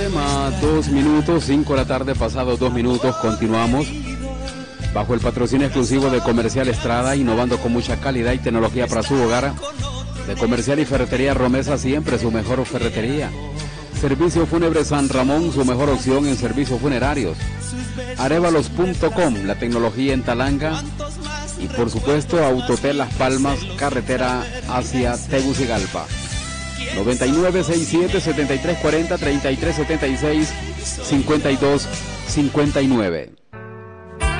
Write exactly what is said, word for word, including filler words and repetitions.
tarde, más dos minutos, cinco de la tarde, pasados dos minutos, continuamos bajo el patrocinio exclusivo de Comercial Estrada, innovando con mucha calidad y tecnología para su hogar. De Comercial y Ferretería Romesa, siempre su mejor ferretería. Servicio Fúnebre San Ramón, su mejor opción en servicios funerarios. Arevalos punto com, la tecnología en Talanga. Y por supuesto, Autotel Las Palmas, carretera hacia Tegucigalpa. noventa y nueve, sesenta y siete, setenta y tres cuarenta, treinta y tres setenta y seis, cincuenta y dos cincuenta y nueve.